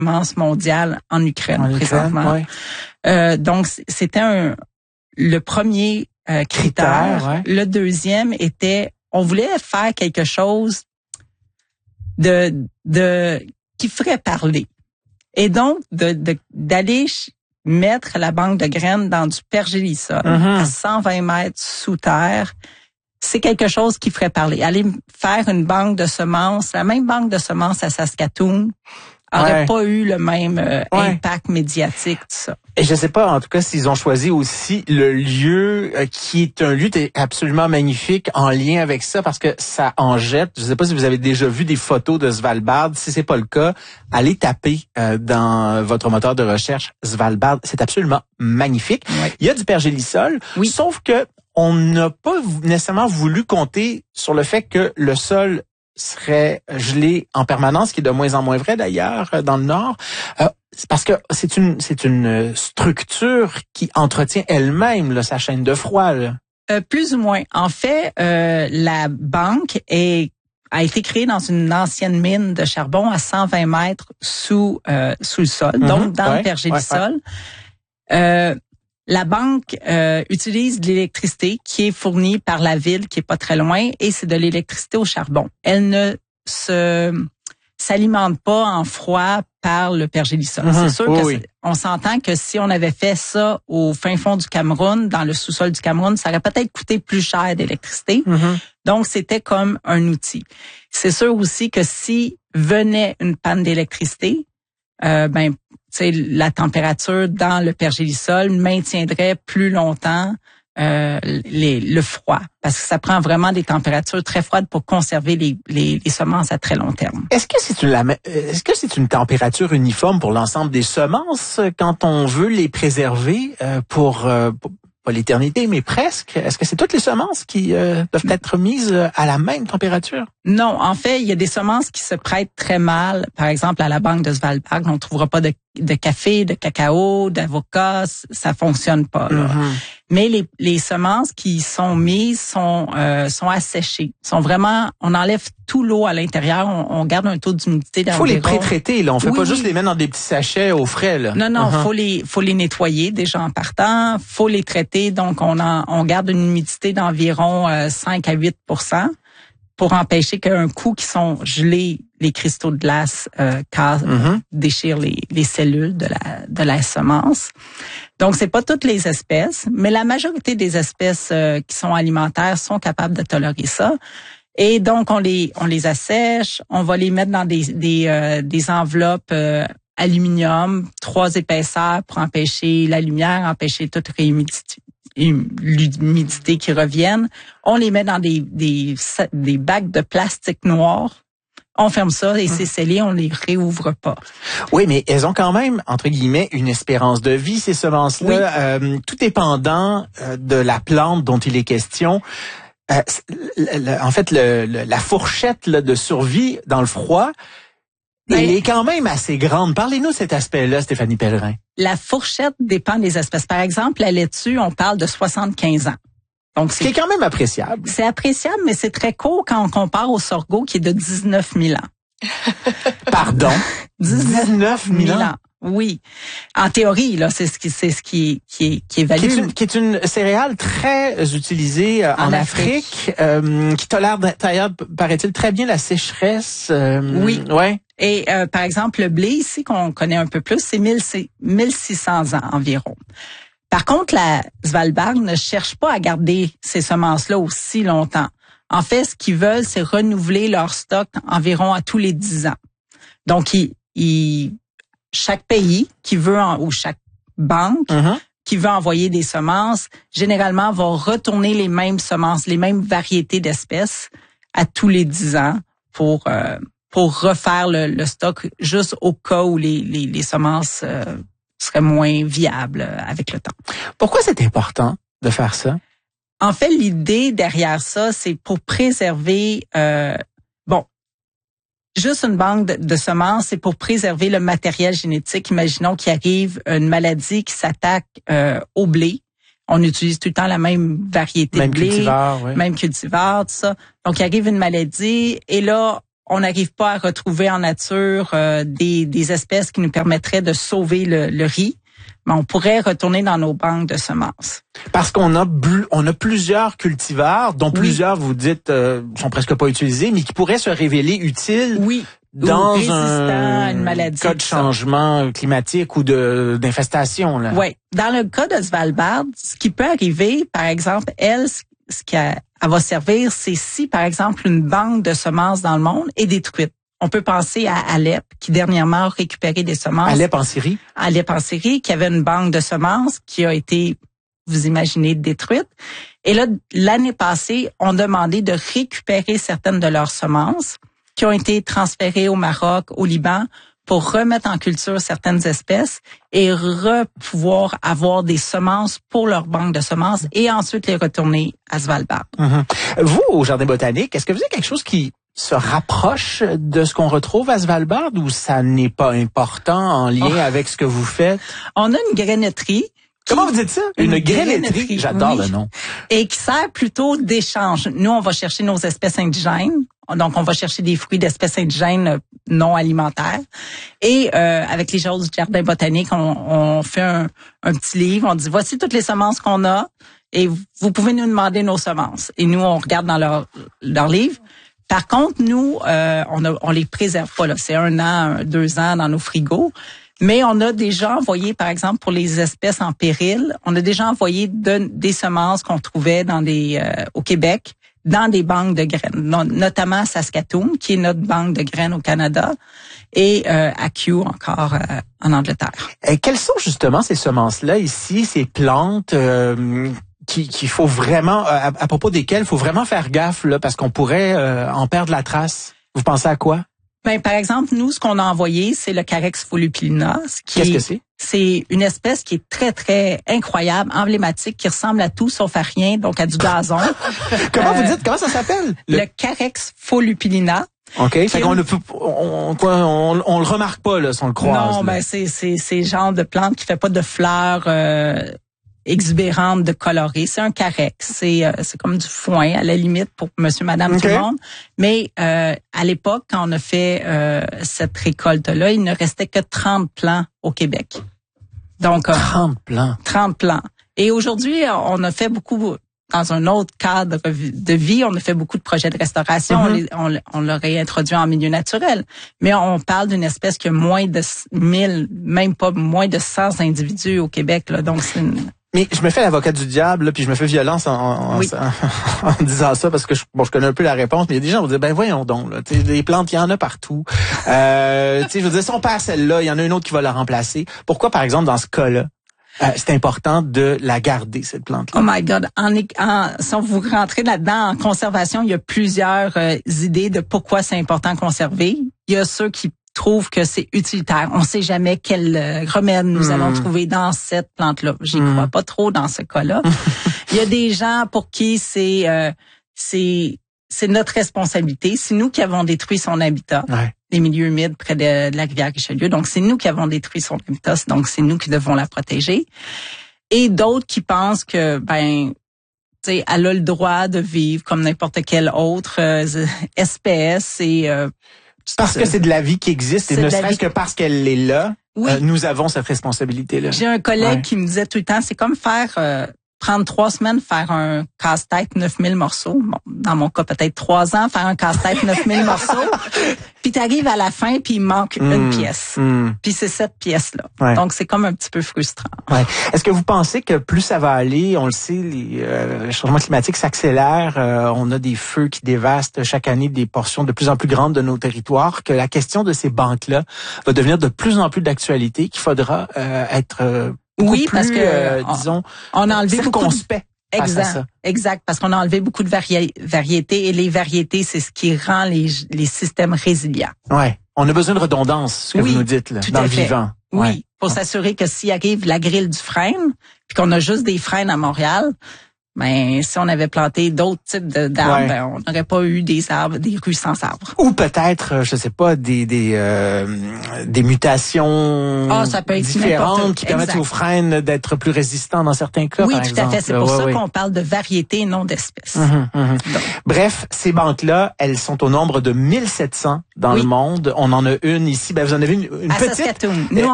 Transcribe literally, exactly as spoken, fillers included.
semences mondiales en Ukraine en présentement. Ukraine, ouais. Euh, donc, c'était un, le premier euh, critère. Critère, ouais. Le deuxième était, on voulait faire quelque chose de, de qui ferait parler. Et donc, de, de, d'aller mettre la banque de graines dans du pergélisol mm-hmm. à cent vingt mètres sous terre, c'est quelque chose qui ferait parler. Aller faire une banque de semences, la même banque de semences à Saskatoon, aurait ouais. pas eu le même euh, ouais. impact médiatique, tout ça. Et je sais pas, en tout cas, s'ils ont choisi aussi le lieu euh, qui est un lieu absolument magnifique en lien avec ça, parce que ça en jette. Je sais pas si vous avez déjà vu des photos de Svalbard. Si c'est pas le cas, allez taper euh, dans votre moteur de recherche Svalbard. C'est absolument magnifique. Ouais. Il y a du pergélisol, oui. sauf que on n'a pas nécessairement voulu compter sur le fait que le sol serait gelé en permanence, ce qui est de moins en moins vrai d'ailleurs dans le Nord. Euh, c'est parce que c'est une c'est une structure qui entretient elle-même là, sa chaîne de froid. Là. Euh, plus ou moins. En fait, euh, la banque est a été créée dans une ancienne mine de charbon à cent vingt mètres sous euh, sous le sol, mm-hmm. donc dans ouais, le pergélisol. Ouais, ouais. Euh, La banque euh, utilise de l'électricité qui est fournie par la ville, qui est pas très loin, et c'est de l'électricité au charbon. Elle ne se s'alimente pas en froid par le pergélisol. Mm-hmm. C'est sûr oh, que oui. on s'entend que si on avait fait ça au fin fond du Cameroun, dans le sous-sol du Cameroun, ça aurait peut-être coûté plus cher d'électricité. Mm-hmm. Donc, c'était comme un outil. C'est sûr aussi que si venait une panne d'électricité, euh, ben c'est la température dans le pergélisol maintiendrait plus longtemps euh, les, le froid, parce que ça prend vraiment des températures très froides pour conserver les, les, les semences à très long terme. Est-ce que c'est une est-ce que c'est une température uniforme pour l'ensemble des semences quand on veut les préserver euh, pour, euh, pour pas l'éternité, mais presque? Est-ce que c'est toutes les semences qui euh, doivent être mises à la même température? Non, en fait, il y a des semences qui se prêtent très mal. Par exemple, à la banque de Svalbard, on ne trouvera pas de, de café, de cacao, d'avocat, ça fonctionne pas. Là. Mm-hmm. Mais les, les semences qui sont mises sont euh, sont asséchées. Sont vraiment, on enlève tout l'eau à l'intérieur, on, on garde un taux d'humidité dans. Il faut les pré-traiter, là. On fait oui, pas juste les mettre dans des petits sachets au frais, là. Non, non, uh-huh. faut les faut les nettoyer déjà en partant. Faut les traiter, donc on en, on garde une humidité d'environ euh, cinq à huit pour cent pour empêcher qu'un coup qui sont gelés, les cristaux de glace euh, cassent, mm-hmm. déchirent les, les cellules de la de la semence. Donc, c'est pas toutes les espèces, mais la majorité des espèces euh, qui sont alimentaires sont capables de tolérer ça. Et donc, on les on les assèche, on va les mettre dans des des euh, des enveloppes euh, aluminium, trois épaisseurs pour empêcher la lumière, empêcher toute réhumidité, l'humidité qui revienne. On les met dans des des des bacs de plastique noir. On ferme ça et c'est scellé, on les réouvre pas. Oui, mais elles ont quand même, entre guillemets, une espérance de vie, ces semences-là. Oui. Euh, tout dépendant euh, de la plante dont il est question. Euh, le, le, en fait, le, le, la fourchette là, de survie dans le froid, ben, elle est quand même assez grande. Parlez-nous de cet aspect-là, Stéphanie Pellerin. La fourchette dépend des espèces. Par exemple, la laitue, on parle de soixante-quinze ans. Donc, c'est, Ce qui est quand même appréciable. C'est appréciable, mais c'est très court quand on compare au sorgho qui est de dix-neuf mille ans. Pardon? dix-neuf mille ans. Oui. En théorie, là, c'est ce qui, c'est ce qui, qui est, qui est valu. Qui est une, qui est une céréale très utilisée euh, en, en Afrique, Afrique euh, qui tolère d'ailleurs, paraît-il, très bien la sécheresse. Euh, oui. Ouais. Et, euh, par exemple, le blé ici, qu'on connaît un peu plus, c'est mille six cents ans environ. Par contre, la Svalbard ne cherche pas à garder ces semences-là aussi longtemps. En fait, ce qu'ils veulent, c'est renouveler leur stock environ à tous les dix ans. Donc, ils, ils, chaque pays qui veut, en, ou chaque banque uh-huh. qui veut envoyer des semences, généralement, va retourner les mêmes semences, les mêmes variétés d'espèces à tous les dix ans pour euh, pour refaire le, le stock juste au cas où les, les, les semences euh, serait moins viable avec le temps. Pourquoi c'est important de faire ça? En fait, l'idée derrière ça, c'est pour préserver, euh, bon, juste une banque de, de semences, c'est pour préserver le matériel génétique. Imaginons qu'il arrive une maladie qui s'attaque euh, au blé. On utilise tout le temps la même variété même de blé, cultivar, oui. même cultivar, tout ça. Donc, il arrive une maladie et là, on n'arrive pas à retrouver en nature euh, des, des espèces qui nous permettraient de sauver le, le riz, mais on pourrait retourner dans nos banques de semences. Parce qu'on a bu, on a plusieurs cultivars, dont oui. plusieurs, vous dites, euh, sont presque pas utilisés, mais qui pourraient se révéler utiles. Oui. Dans un une maladie, cas de changement climatique ou de d'infestation. Là. Oui. Dans le cas de Svalbard, ce qui peut arriver, par exemple, elle, ce qu'elle va servir, c'est si, par exemple, une banque de semences dans le monde est détruite. On peut penser à Alep, qui dernièrement a récupéré des semences. Alep en Syrie? Alep en Syrie, qui avait une banque de semences qui a été, vous imaginez, détruite. Et là, l'année passée, on demandé de récupérer certaines de leurs semences qui ont été transférées au Maroc, au Liban, pour remettre en culture certaines espèces et re pouvoir avoir des semences pour leur banque de semences et ensuite les retourner à Svalbard. Mm-hmm. Vous, au Jardin botanique, est-ce que vous avez quelque chose qui se rapproche de ce qu'on retrouve à Svalbard ou ça n'est pas important en lien oh. avec ce que vous faites? On a une grainetterie. Comment vous dites ça? Une, une grainetterie? grainetterie. J'adore oui. le nom. Et qui sert plutôt d'échange. Nous, on va chercher nos espèces indigènes. Donc, on va chercher des fruits d'espèces indigènes non alimentaires. Et euh, avec les gens du Jardin botanique, on, on fait un, un petit livre. On dit, voici toutes les semences qu'on a et vous pouvez nous demander nos semences. Et nous, on regarde dans leur, leur livre. Par contre, nous, euh, on, a, on les préserve pas. Là. C'est un an, deux ans dans nos frigos. Mais on a déjà envoyé, par exemple, pour les espèces en péril, on a déjà envoyé de, des semences qu'on trouvait dans des euh, au Québec, dans des banques de graines, notamment à Saskatoon, qui est notre banque de graines au Canada, et euh, à Kew encore euh, en Angleterre. Et quelles sont justement ces semences-là ici, ces plantes euh, qui qu'il faut vraiment, à, à propos desquelles il faut vraiment faire gaffe là, parce qu'on pourrait euh, en perdre la trace? Vous pensez à quoi? Ben, par exemple, nous, ce qu'on a envoyé, c'est le Carex volupilina. Qu'est-ce que c'est? C'est une espèce qui est très, très incroyable, emblématique, qui ressemble à tout sauf à rien, donc à du gazon. Comment euh, vous dites? Comment ça s'appelle? Le, le Carex volupilina. OK. Fait qu'on ne peut, on, on, on, on le remarque pas, là, si on le croise. Non, là. ben, c'est, c'est, c'est le genre de plante qui fait pas de fleurs, euh, exubérante de coloré. C'est un carex. C'est euh, c'est comme du foin à la limite pour monsieur, madame, okay. tout le monde. Mais euh, à l'époque, quand on a fait euh, cette récolte-là, il ne restait que trente plants au Québec. Donc euh, trente plants. trente plants. Et aujourd'hui, on a fait beaucoup, dans un autre cadre de vie, on a fait beaucoup de projets de restauration. Mm-hmm. On, les, on, on l'a réintroduit en milieu naturel. Mais on parle d'une espèce qui a moins de mille, même pas moins de cent individus au Québec. Là. Donc, c'est une... Mais je me fais l'avocat du diable, là, puis je me fais violence en, en, oui. en, en disant ça parce que je, bon, je connais un peu la réponse, mais il y a des gens qui vont dire, ben voyons donc, là, des plantes, il y en a partout. Euh, je veux dire, si on perd celle-là, il y en a une autre qui va la remplacer. Pourquoi, par exemple, dans ce cas-là, euh, c'est important de la garder, cette plante-là? Oh my God! En, en, si on vous rentrez là-dedans, en conservation, il y a plusieurs euh, idées de pourquoi c'est important de conserver. Il y a ceux qui trouve que c'est utilitaire. On ne sait jamais quel euh, remède nous mmh. allons trouver dans cette plante-là. J'y mmh. crois pas trop dans ce cas-là. Il y a des gens pour qui c'est euh, c'est c'est notre responsabilité. C'est nous qui avons détruit son habitat, ouais. les milieux humides près de, de la rivière Richelieu. Donc c'est nous qui avons détruit son habitat. Donc c'est nous qui devons la protéger. Et d'autres qui pensent que ben tu sais, elle a le droit de vivre comme n'importe quelle autre euh, espèce et euh, parce que c'est de la vie qui existe et ne serait-ce que parce qu'elle est là, oui. euh, nous avons cette responsabilité-là. J'ai un collègue ouais. qui me disait tout le temps, c'est comme faire euh, prendre trois semaines, faire un casse-tête neuf mille morceaux. Bon, dans mon cas, peut-être trois ans, faire un casse-tête neuf mille morceaux. Puis t'arrives à la fin, puis il manque mmh, une pièce. Mmh. Puis c'est cette pièce-là. Ouais. Donc, c'est comme un petit peu frustrant. Ouais. Est-ce que vous pensez que plus ça va aller, on le sait, les euh, changements climatiques s'accélèrent, euh, on a des feux qui dévastent chaque année des portions de plus en plus grandes de nos territoires, que la question de ces banques-là va devenir de plus en plus d'actualité, qu'il faudra euh, être euh, oui, plus, parce que euh, disons, on a enlevé circonspect. Exact, exact, parce qu'on a enlevé beaucoup de vari- variétés et les variétés, c'est ce qui rend les, les systèmes résilients. Ouais, on a besoin de redondance, ce que oui, vous nous dites là, dans le fait. vivant. Oui, ouais. pour s'assurer que s'il arrive la grille du frêne, puis qu'on a juste des frênes à Montréal, Ben, si on avait planté d'autres types de, d'arbres, Ouais. ben, on n'aurait pas eu des arbres, des rues sans arbres. Ou peut-être, je sais pas, des des euh, des mutations Ah, ça peut être différentes n'importe- qui permettent exact. aux frênes d'être plus résistants dans certains cas, Oui, par tout exemple. à fait. C'est pour Ouais, ça ouais. qu'on parle de variété et non d'espèce. Mhm, mhm. Donc, Bref, ces banques-là, elles sont au nombre de mille sept cents dans Oui. le monde. On en a une ici. Ben, vous en avez une, une à petite. Saskatoon. Nous,